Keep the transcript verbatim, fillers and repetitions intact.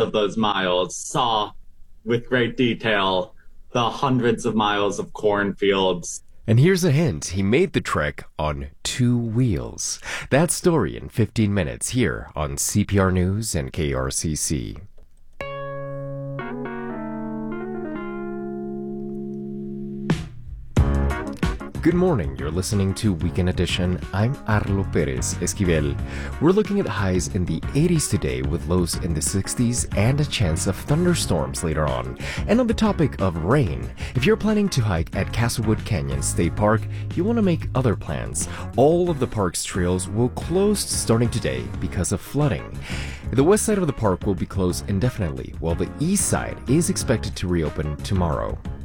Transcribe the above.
of those miles, saw with great detail the hundreds of miles of cornfields. And here's a hint, he made the trek on two wheels. That story in fifteen minutes here on C P R News and K R C C. Good morning, you're listening to Weekend Edition. I'm Arlo Perez Esquivel. We're looking at highs in the eighties today with lows in the sixties and a chance of thunderstorms later on. And on the topic of rain, if you're planning to hike at Castlewood Canyon State Park, you want to make other plans. All of the park's trails will close starting today because of flooding. The west side of the park will be closed indefinitely, while the east side is expected to reopen tomorrow.